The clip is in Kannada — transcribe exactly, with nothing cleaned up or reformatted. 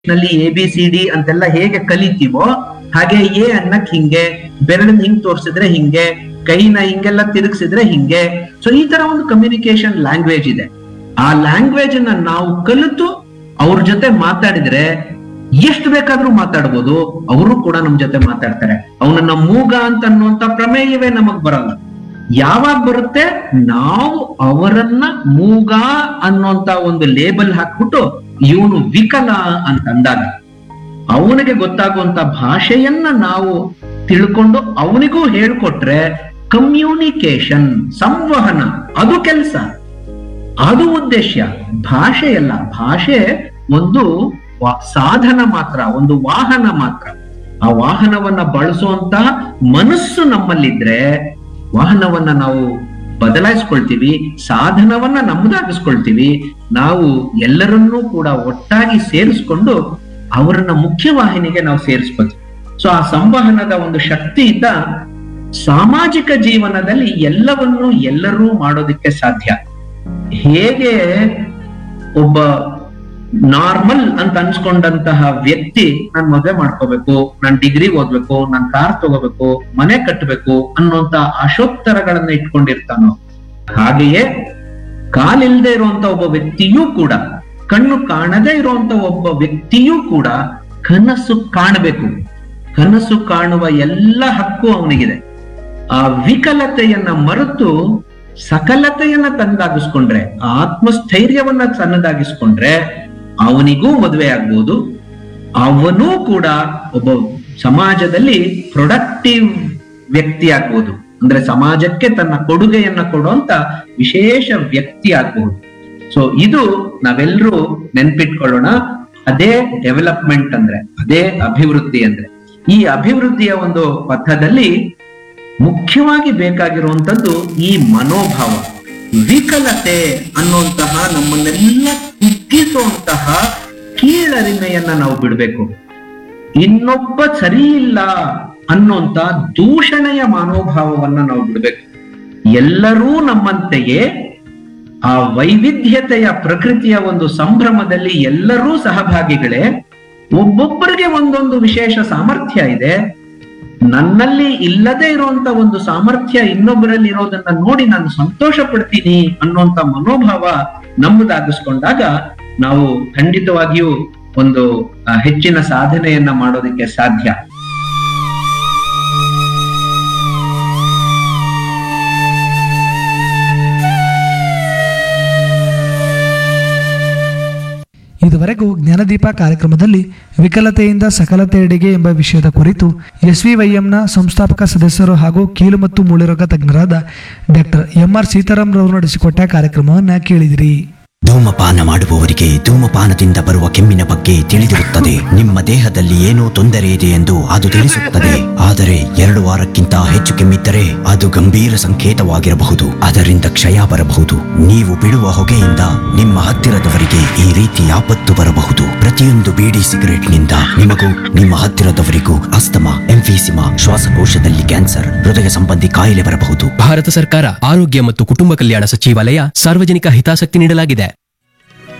ನಲ್ಲಿ ಎ ಬಿ ಸಿ ಡಿ ಅಂತೆಲ್ಲ ಹೇಗೆ ಕಲಿತೀವೋ ಹಾಗೆ ಎ ಅನ್ನಕ್ ಹಿಂಗೆ, ಬೆರಳನ್ನ ಹಿಂಗ್ ತೋರ್ಸಿದ್ರೆ ಹಿಂಗೆ, ಕೈನ ಹಿಂಗೆಲ್ಲ ತಿರುಗಿಸಿದ್ರೆ ಹಿಂಗೆ. ಸೊ ಈ ತರ ಒಂದು ಕಮ್ಯುನಿಕೇಶನ್ ಲ್ಯಾಂಗ್ವೇಜ್ ಇದೆ. ಆ ಲ್ಯಾಂಗ್ವೇಜ್ ಅನ್ನ ನಾವು ಕಲಿತು ಅವ್ರ ಜೊತೆ ಮಾತಾಡಿದ್ರೆ ಎಷ್ಟು ಬೇಕಾದ್ರೂ ಮಾತಾಡ್ಬೋದು, ಅವರು ಕೂಡ ನಮ್ ಜೊತೆ ಮಾತಾಡ್ತಾರೆ. ಅವನನ್ನ ಮೂಗ ಅಂತ ಅನ್ನುವಂತ ಪ್ರಮೇಯವೇ ನಮಗ್ ಬರಲ್ಲ. ಯಾವಾಗ ಬರುತ್ತೆ, ನಾವು ಅವರನ್ನ ಮೂಗ ಅನ್ನೋಂತ ಒಂದು ಲೇಬಲ್ ಹಾಕ್ಬಿಟ್ಟು ಇವನು ವಿಕಲ ಅಂತ ಅಂದಾಗ ಅವನಿಗೆ ಗೊತ್ತಾಗುವಂತ ಭಾಷೆಯನ್ನ ನಾವು ತಿಳ್ಕೊಂಡು ಅವನಿಗೂ ಹೇಳ್ಕೊಟ್ರೆ ಕಮ್ಯುನಿಕೇಶನ್, ಸಂವಹನ, ಅದು ಕೆಲಸ, ಅದು ಉದ್ದೇಶ. ಭಾಷೆಯಲ್ಲ, ಭಾಷೆ ಒಂದು ಸಾಧನ ಮಾತ್ರ, ಒಂದು ವಾಹನ ಮಾತ್ರ. ಆ ವಾಹನವನ್ನ ಬಳಸುವಂತ ಮನಸ್ಸು ನಮ್ಮಲ್ಲಿದ್ರೆ ವಾಹನವನ್ನ ನಾವು ಬದಲಾಯಿಸ್ಕೊಳ್ತೀವಿ, ಸಾಧನವನ್ನ ನಮ್ಮದಾಗಿಸ್ಕೊಳ್ತೀವಿ. ನಾವು ಎಲ್ಲರನ್ನೂ ಕೂಡ ಒಟ್ಟಾಗಿ ಸೇರಿಸ್ಕೊಂಡು ಅವರನ್ನ ಮುಖ್ಯವಾಹಿನಿಗೆ ನಾವು ಸೇರಿಸ್ಕೊಳ್ತೀವಿ. ಸೊ ಆ ಸಂವಹನದ ಒಂದು ಶಕ್ತಿಯಿಂದ ಸಾಮಾಜಿಕ ಜೀವನದಲ್ಲಿ ಎಲ್ಲವನ್ನೂ ಎಲ್ಲರೂ ಮಾಡೋದಕ್ಕೆ ಸಾಧ್ಯ. ಹೇಗೆ ಒಬ್ಬ ನಾರ್ಮಲ್ ಅಂತ ಅನ್ಸ್ಕೊಂಡಂತಹ ವ್ಯಕ್ತಿ ನಾನ್ ಮದುವೆ ಮಾಡ್ಕೋಬೇಕು, ನಾನ್ ಡಿಗ್ರಿ ಓದ್ಬೇಕು, ನಾನ್ ಕಾರ್ ತಗೋಬೇಕು, ಮನೆ ಕಟ್ಟಬೇಕು ಅನ್ನುವಂತ ಆಶೋತ್ತರಗಳನ್ನ ಇಟ್ಕೊಂಡಿರ್ತಾನೋ, ಹಾಗೆಯೇ ಕಾಲಿಲ್ದೇ ಇರುವಂತ ಒಬ್ಬ ವ್ಯಕ್ತಿಯೂ ಕೂಡ, ಕಣ್ಣು ಕಾಣದೇ ಇರುವಂತ ಒಬ್ಬ ವ್ಯಕ್ತಿಯೂ ಕೂಡ ಕನಸು ಕಾಣಬೇಕು. ಕನಸು ಕಾಣುವ ಎಲ್ಲ ಹಕ್ಕು ಅವನಿಗಿದೆ. ಆ ವಿಕಲತೆಯನ್ನ ಮರೆತು ಸಕಲತೆಯನ್ನ ತನ್ನದಾಗಿಸ್ಕೊಂಡ್ರೆ, ಆತ್ಮಸ್ಥೈರ್ಯವನ್ನ ತನ್ನದಾಗಿಸ್ಕೊಂಡ್ರೆ ಅವನಿಗೂ ಮದುವೆ ಆಗ್ಬೋದು, ಅವನೂ ಕೂಡ ಒಬ್ಬ ಸಮಾಜದಲ್ಲಿ ಪ್ರೊಡಕ್ಟಿವ್ ವ್ಯಕ್ತಿ ಆಗ್ಬೋದು. ಅಂದ್ರೆ ಸಮಾಜಕ್ಕೆ ತನ್ನ ಕೊಡುಗೆಯನ್ನ ಕೊಡುವಂತ ವಿಶೇಷ ವ್ಯಕ್ತಿ ಆಗ್ಬಹುದು. ಸೊ ಇದು ನಾವೆಲ್ಲರೂ ನೆನ್ಪಿಟ್ಕೊಳ್ಳೋಣ. ಅದೇ ಡೆವಲಪ್ಮೆಂಟ್ ಅಂದ್ರೆ, ಅದೇ ಅಭಿವೃದ್ಧಿ ಅಂದ್ರೆ. ಈ ಅಭಿವೃದ್ಧಿಯ ಒಂದು ಪಥದಲ್ಲಿ ಮುಖ್ಯವಾಗಿ ಬೇಕಾಗಿರುವಂತದ್ದು ಈ ಮನೋಭಾವ. ವಿಕಲತೆ ಅನ್ನುವಂತಹ ನಮ್ಮನ್ನೆಲ್ಲ ಕುಗ್ಗಿಸುವಂತಹ ಕೀಳರಿಮೆಯನ್ನ ನಾವು ಬಿಡ್ಬೇಕು. ಇನ್ನೊಬ್ಬ ಸರಿ ಇಲ್ಲ ಅನ್ನೋಂತ ದೂಷಣೆಯ ಮನೋಭಾವವನ್ನ ನಾವು ಬಿಡ್ಬೇಕು. ಎಲ್ಲರೂ ನಮ್ಮಂತೆಯೇ ಆ ವೈವಿಧ್ಯತೆಯ ಪ್ರಕೃತಿಯ ಒಂದು ಸಂಭ್ರಮದಲ್ಲಿ ಎಲ್ಲರೂ ಸಹಭಾಗಿಗಳೇ. ಒಬ್ಬೊಬ್ಬರಿಗೆ ಒಂದೊಂದು ವಿಶೇಷ ಸಾಮರ್ಥ್ಯ ಇದೆ. ನನ್ನಲ್ಲಿ ಇಲ್ಲದೆ ಇರುವಂತ ಒಂದು ಸಾಮರ್ಥ್ಯ ಇನ್ನೊಬ್ಬರಲ್ಲಿ ಇರೋದನ್ನ ನೋಡಿ ನಾನು ಸಂತೋಷ ಪಡ್ತೀನಿ ಅನ್ನುವಂತ ಮನೋಭಾವ ನಮ್ಮದಾಗಿಸ್ಕೊಂಡಾಗ ನಾವು ಖಂಡಿತವಾಗಿಯೂ ಒಂದು ಹೆಚ್ಚಿನ ಸಾಧನೆಯನ್ನ ಮಾಡೋದಕ್ಕೆ ಸಾಧ್ಯ. ಇದುವರೆಗೂ ಜ್ಞಾನದೀಪ ಕಾರ್ಯಕ್ರಮದಲ್ಲಿ ವಿಕಲತೆಯಿಂದ ಸಕಲತೆಯೆಡೆಗೆ ಎಂಬ ವಿಷಯದ ಕುರಿತು ಎಸ್ವಿವೈಎಂನ ಸಂಸ್ಥಾಪಕ ಸದಸ್ಯರು ಹಾಗೂ ಕೀಲು ಮತ್ತು ಮೂಳೆರೋಗ ತಜ್ಞರಾದ ಡಾಕ್ಟರ್ ಎಂ ಆರ್ ಸೀತಾರಾಮ್ ರವರು ನಡೆಸಿಕೊಟ್ಟ ಕಾರ್ಯಕ್ರಮವನ್ನ ಕೇಳಿದಿರಿ. ಧೂಮಪಾನ ಮಾಡುವವರಿಗೆ ಧೂಮಪಾನದಿಂದ ಬರುವ ಕೆಮ್ಮಿನ ಬಗ್ಗೆ ತಿಳಿದಿರುತ್ತದೆ. ನಿಮ್ಮ ದೇಹದಲ್ಲಿ ಏನೋ ತೊಂದರೆ ಇದೆ ಎಂದು ಅದು ತಿಳಿಸುತ್ತದೆ. ಆದರೆ ಎರಡು ವಾರಕ್ಕಿಂತ ಹೆಚ್ಚು ಕೆಮ್ಮಿದ್ದರೆ ಅದು ಗಂಭೀರ ಸಂಕೇತವಾಗಿರಬಹುದು. ಅದರಿಂದ ಕ್ಷಯ ಬರಬಹುದು. ನೀವು ಬಿಡುವ ಹೊಗೆಯಿಂದ ನಿಮ್ಮ ಹತ್ತಿರದವರಿಗೆ ಈ ರೀತಿ ಆಪತ್ತು ಬರಬಹುದು. ಪ್ರತಿಯೊಂದು ಬೀಡಿ ಸಿಗರೆಟ್ನಿಂದ ನಿಮಗೂ ನಿಮ್ಮ ಹತ್ತಿರದವರಿಗೂ ಅಸ್ತಮಾ, ಎಂಫೀಸಿಮಾ, ಶ್ವಾಸಕೋಶದಲ್ಲಿ ಕ್ಯಾನ್ಸರ್, ಹೃದಯ ಸಂಬಂಧಿ ಕಾಯಿಲೆ ಬರಬಹುದು. ಭಾರತ ಸರ್ಕಾರ ಆರೋಗ್ಯ ಮತ್ತು ಕುಟುಂಬ ಕಲ್ಯಾಣ ಸಚಿವಾಲಯ ಸಾರ್ವಜನಿಕ ಹಿತಾಸಕ್ತಿ ನೀಡಲಾಗಿದೆ.